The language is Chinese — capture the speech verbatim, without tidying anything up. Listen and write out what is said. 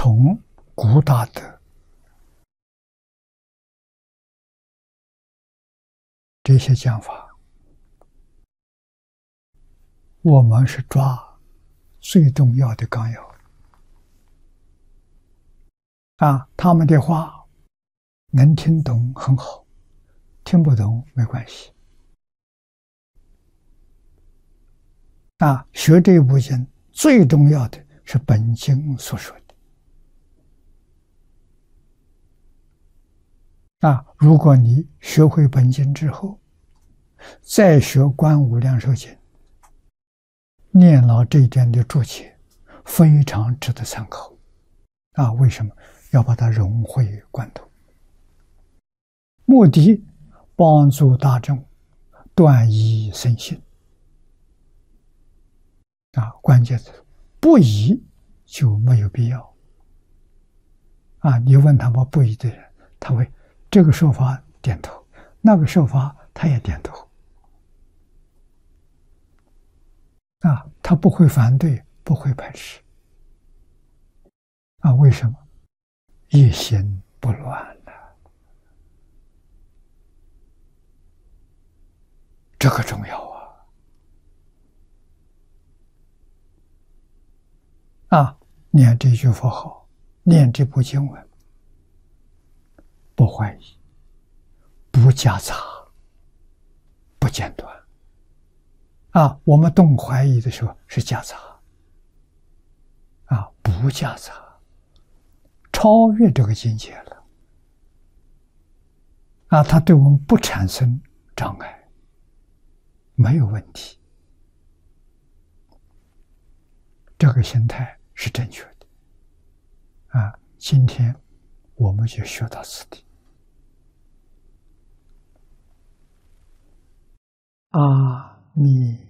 从古大德这些讲法，我们是抓最重要的纲要啊，他们的话能听懂很好，听不懂没关系啊。学这部经最重要的是本经所说的啊。如果你学会本经之后，再学《观无量寿经》，念老这一点的注解，非常值得参考啊。为什么要把它融会贯通？目的帮助大众断疑生信啊。关键是不疑就没有必要啊。你问他们不疑的人，他会这个说法点头，那个说法他也点头啊，他不会反对，不会排斥啊。为什么？一心不乱了，这个重要啊！啊，念这句佛号，念这部经文，不怀疑，不夹杂，不间断啊。我们动怀疑的时候是夹杂啊，不夹杂，超越这个境界了啊，它对我们不产生障碍，没有问题。这个心态是正确的啊。今天我们就学到此地。阿弥